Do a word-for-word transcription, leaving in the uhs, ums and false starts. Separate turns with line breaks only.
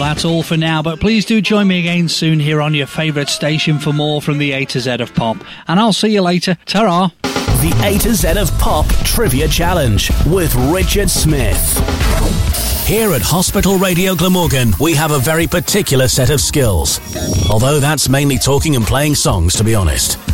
that's all for now, but please do join me again soon here on your favourite station for more from the A to Z of Pop. And I'll see you later. Ta-ra!
The A to Z of Pop Trivia Challenge with Richard Smith. Here at Hospital Radio Glamorgan, we have a very particular set of skills. Although that's mainly talking and playing songs, to be honest.